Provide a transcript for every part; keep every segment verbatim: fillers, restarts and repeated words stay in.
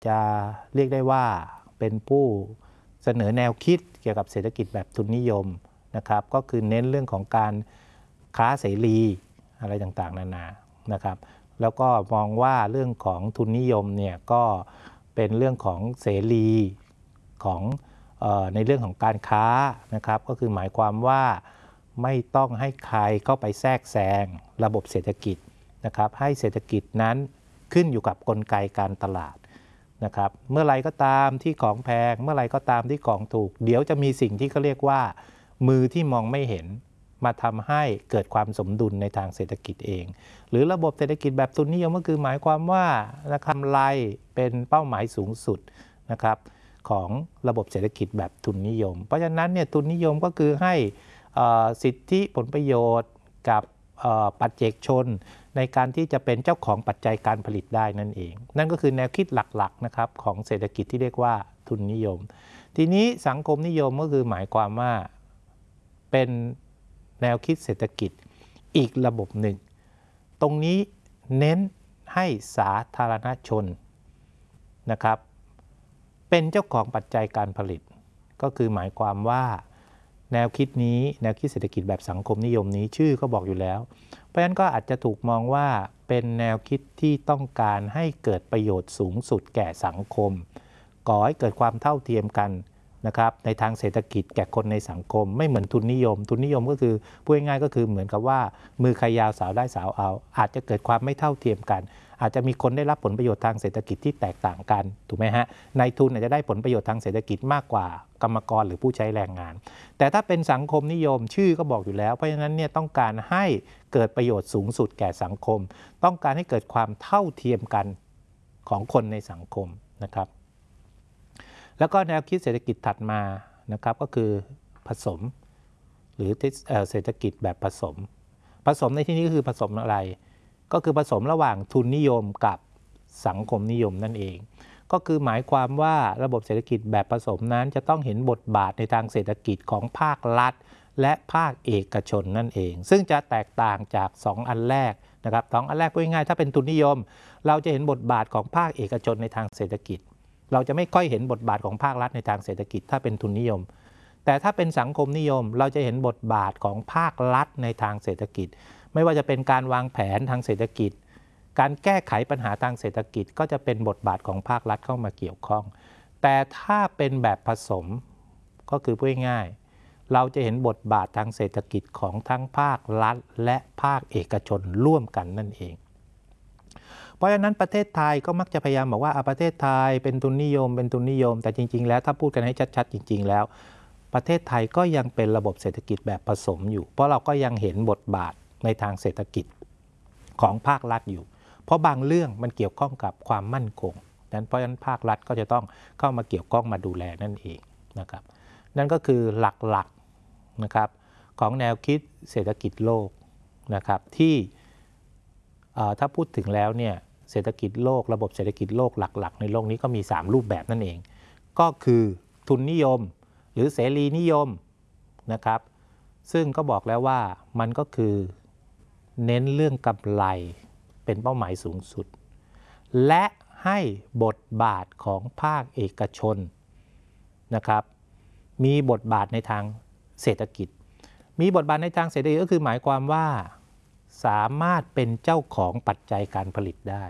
จะเรียกได้ว่าเป็นผู้เสนอแนวคิดเกี่ยวกับเศรษฐกิจแบบทุนนิยมนะครับก็คือเน้นเรื่องของการค้าเสรีอะไรต่างๆนานานะครับแล้วก็มองว่าเรื่องของทุนนิยมเนี่ยก็เป็นเรื่องของเสรีของเอ่อในเรื่องของการค้านะครับก็คือหมายความว่าไม่ต้องให้ใครเข้าไปแทรกแซงระบบเศรษฐกิจนะครับให้เศรษฐกิจนั้นขึ้นอยู่กับกลไกการตลาดนะครับเมื่อไรก็ตามที่ของแพงเมื่อไรก็ตามที่ของถูกเดี๋ยวจะมีสิ่งที่เขาเรียกว่ามือที่มองไม่เห็นมาทำให้เกิดความสมดุลในทางเศรษฐกิจเองหรือระบบเศรษฐกิจแบบทุนนิยมก็คือหมายความว่านะครับกำไรเป็นเป้าหมายสูงสุดนะครับของระบบเศรษฐกิจแบบทุนนิยมเพราะฉะนั้นเนี่ยทุนนิยมก็คือให้สิทธิผลประโยชน์กับปัจเจกชนในการที่จะเป็นเจ้าของปัจจัยการผลิตได้นั่นเองนั่นก็คือแนวคิดหลักๆนะครับของเศรษฐกิจที่เรียกว่าทุนนิยมทีนี้สังคมนิยมก็คือหมายความว่าเป็นแนวคิดเศรษฐกิจอีกระบบหนึ่งตรงนี้เน้นให้สาธารณชนนะครับเป็นเจ้าของปัจจัยการผลิตก็คือหมายความว่าแนวคิดนี้แนวคิดเศรษฐกิจแบบสังคมนิยมนี้ชื่อก็บอกอยู่แล้วเพราะฉะนั้นก็อาจจะถูกมองว่าเป็นแนวคิดที่ต้องการให้เกิดประโยชน์สูงสุดแก่สังคมก่อให้เกิดความเท่าเทียมกันนะครับในทางเศรษฐกิจแก่คนในสังคมไม่เหมือนทุนนิยมทุนนิยมก็คือพูดง่ายๆก็คือเหมือนกับว่ามือใครยาวสาวได้สาวเอาอาจจะเกิดความไม่เท่าเทียมกันอาจจะมีคนได้รับผลประโยชน์ทางเศรษฐกิจที่แตกต่างกันถูกไหมฮะนายทุนอาจจะได้ผลประโยชน์ทางเศรษฐกิจมากกว่ากรรมกรหรือผู้ใช้แรงงานแต่ถ้าเป็นสังคมนิยมชื่อก็บอกอยู่แล้วเพราะฉะนั้นเนี่ยต้องการให้เกิดประโยชน์สูงสุดแก่สังคมต้องการให้เกิดความเท่าเทียมกันของคนในสังคมนะครับแล้วก็แนวคิดเศรษฐกิจถัดมานะครับก็คือผสมหรือเศรษฐกิจแบบผสมผสมในที่นี้ก็คือผสมอะไรก็คือผสมระหว่างทุนนิยมกับสังคมนิยมนั่นเองก็คือหมายความว่าระบบเศรษฐกิจแบบผสมนั้นจะต้องเห็นบทบาทในทางเศรษฐกิจของภาครัฐและภาคเอกชนนั่นเองซึ่งจะแตกต่างจากสองอันแรกนะครับสองอันแรกพูดง่ายๆถ้าเป็นทุนนิยมเราจะเห็นบทบาทของภาคเอกชนในทางเศรษฐกิจเราจะไม่ค่อยเห็นบทบาทของภาครัฐในทางเศรษฐกิจถ้าเป็นทุนนิยมแต่ถ้าเป็นสังคมนิยมเราจะเห็นบทบาทของภาครัฐในทางเศรษฐกิจไม่ว่าจะเป็นการวางแผนทางเศรษฐกิจการแก้ไขปัญหาทางเศรษฐกิจก็จะเป็นบทบาทของภาครัฐเข้ามาเกี่ยวข้องแต่ถ้าเป็นแบบผสมก็คือพูดง่ายๆเราจะเห็นบทบาททางเศรษฐกิจของทั้งภาครัฐและภาคเอกชนร่วมกันนั่นเองเพราะฉะนั้นประเทศไทยก็มักจะพยายามบอกว่าประเทศไทยเป็นทุนนิยมเป็นทุนนิยมแต่จริงๆแล้วถ้าพูดกันให้ชัดๆจริงๆแล้วประเทศไทยก็ยังเป็นระบบเศรษฐกิจแบบผสมอยู่เพราะเราก็ยังเห็นบทบาทในทางเศรษฐกิจของภาครัฐอยู่เพราะบางเรื่องมันเกี่ยวข้องกับความมั่นคงนั้นเพราะฉะนั้นภาครัฐก็จะต้องเข้ามาเกี่ยวข้องมาดูแลนั่นเองนะครับนั่นก็คือหลักๆนะครับของแนวคิดเศรษฐกิจโลกนะครับที่ถ้าพูดถึงแล้วเนี่ยเศรษฐกิจโลกระบบเศรษฐกิจโลกหลักๆในโลกนี้ก็มีสามรูปแบบนั่นเองก็คือทุนนิยมหรือเสรีนิยมนะครับซึ่งก็บอกแล้วว่ามันก็คือเน้นเรื่องกำไรเป็นเป้าหมายสูงสุดและให้บทบาทของภาคเอกชนนะครับมีบทบาทในทางเศรษฐกิจมีบทบาทในทางเศรษฐกิจก็คือหมายความว่าสามารถเป็นเจ้าของปัจจัยการผลิตได้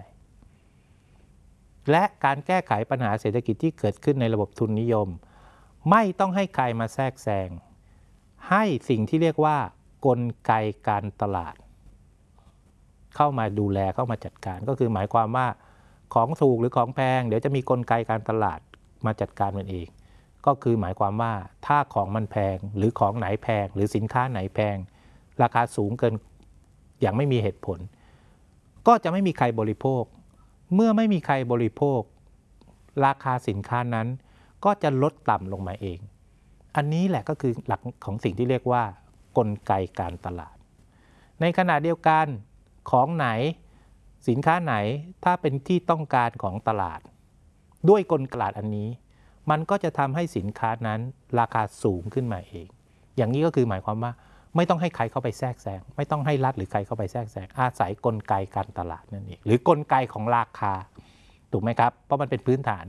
และการแก้ไขปัญหาเศรษฐกิจที่เกิดขึ้นในระบบทุนนิยมไม่ต้องให้ใครมาแทรกแซงให้สิ่งที่เรียกว่ากลไกการตลาดเข้ามาดูแลเข้ามาจัดการก็คือหมายความว่าของถูกหรือของแพงเดี๋ยวจะมีกลไกการตลาดมาจัดการมันเองก็คือหมายความว่าถ้าของมันแพงหรือของไหนแพงหรือสินค้าไหนแพงราคาสูงเกินอย่างไม่มีเหตุผลก็จะไม่มีใครบริโภคเมื่อไม่มีใครบริโภคราคาสินค้านั้นก็จะลดต่ำลงมาเองอันนี้แหละก็คือหลักของสิ่งที่เรียกว่ากลไกการตลาดในขณะเดียวกันของไหนสินค้าไหนถ้าเป็นที่ต้องการของตลาดด้วยกลไกตลาดอันนี้มันก็จะทำให้สินค้านั้นราคาสูงขึ้นมาเองอย่างนี้ก็คือหมายความว่าไม่ต้องให้ใครเข้าไปแทรกแซงไม่ต้องให้รัฐหรือใครเข้าไปแทรกแซงอาศัยกลไกการตลาดนั่นเองหรือกลไกของราคาถูกไหมครับเพราะมันเป็นพื้นฐาน